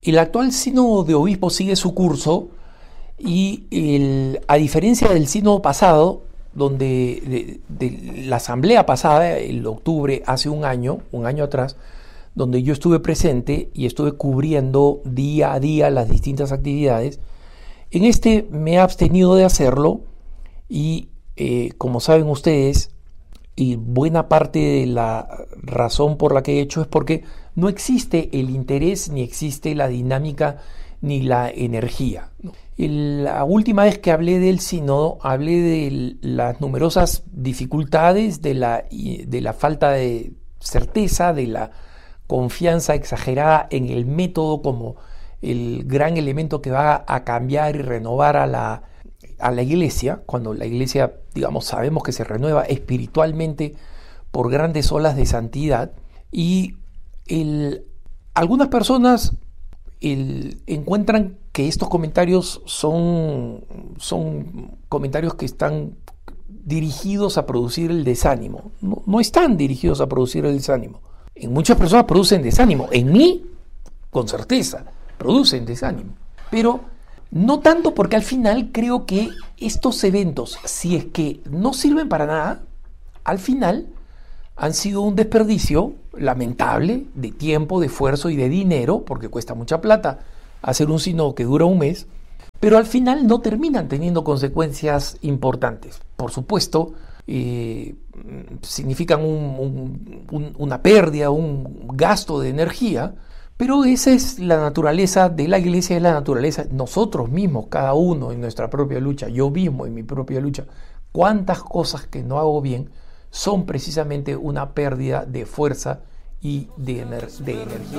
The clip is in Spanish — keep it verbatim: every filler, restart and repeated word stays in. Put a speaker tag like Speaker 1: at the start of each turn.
Speaker 1: El actual sínodo de obispos sigue su curso y el, a diferencia del sínodo pasado, donde de, de la asamblea pasada, el octubre, hace un año, un año atrás, donde yo estuve presente y estuve cubriendo día a día las distintas actividades, en este me he abstenido de hacerlo y eh, como saben ustedes, y buena parte de la razón por la que he hecho es porque no existe el interés, ni existe la dinámica, ni la energía. La última vez que hablé del sínodo, hablé de las numerosas dificultades, de la, de la falta de certeza, de la confianza exagerada en el método como el gran elemento que va a cambiar y renovar a la, a la iglesia, cuando la iglesia, digamos, sabemos que se renueva espiritualmente por grandes olas de santidad. Y el, algunas personas el, encuentran que estos comentarios son, son comentarios que están dirigidos a producir el desánimo. No, no están dirigidos a producir el desánimo. En muchas personas producen desánimo. En mí, con certeza, producen desánimo. Pero no tanto, porque al final creo que estos eventos, si es que no sirven para nada, al final han sido un desperdicio lamentable de tiempo, de esfuerzo y de dinero, porque cuesta mucha plata hacer un sínodo que dura un mes, pero al final no terminan teniendo consecuencias importantes. Por supuesto, eh, significan un, un, un, una pérdida, un gasto de energía, pero esa es la naturaleza de la iglesia, es la naturaleza, nosotros mismos, cada uno en nuestra propia lucha, yo mismo en mi propia lucha, cuántas cosas que no hago bien son precisamente una pérdida de fuerza y de, ener- de energía.